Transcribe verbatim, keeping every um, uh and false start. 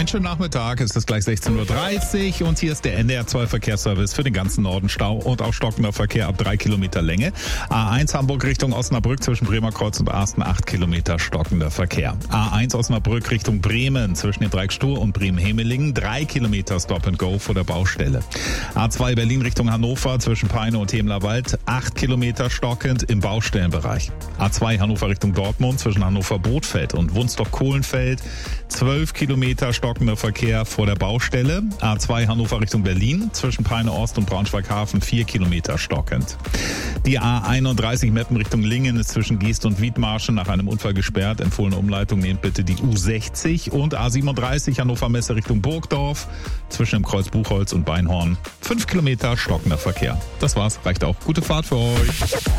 schönen Nachmittag. Es ist gleich sechzehn Uhr dreißig und hier ist der N D R zwei Verkehrsservice für den ganzen Norden. Stau und auch stockender Verkehr ab drei Kilometer Länge. A eins Hamburg Richtung Osnabrück zwischen Bremerkreuz und Asten acht Kilometer stockender Verkehr. A eins Osnabrück Richtung Bremen zwischen dem Dreieck Stur und Bremen-Hemelingen drei Kilometer Stop and Go vor der Baustelle. A zwei Berlin Richtung Hannover zwischen Peine und Hemlerwald acht Kilometer stockend im Baustellenbereich. A zwei Hannover Richtung Dortmund zwischen Hannover-Bothfeld und Wunstorf-Kohlenfeld zwölf Kilometer stockender Verkehr vor der Baustelle. A zwei Hannover Richtung Berlin zwischen Peine Ost und Braunschweig-Hafen vier Kilometer stockend. Die A einunddreißig Meppen Richtung Lingen ist zwischen Geest und Wiedmarschen nach einem Unfall gesperrt. Empfohlene Umleitung nehmt bitte die U sechzig und A siebenunddreißig Hannover Messe Richtung Burgdorf zwischen dem Kreuz Buchholz und Beinhorn fünf Kilometer stockender Verkehr. Das war's, reicht auch. Gute Fahrt für euch.